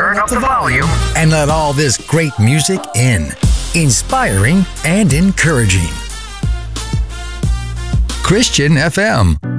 Turn up the volume and let all this great music in. Inspiring and encouraging. Christian FM.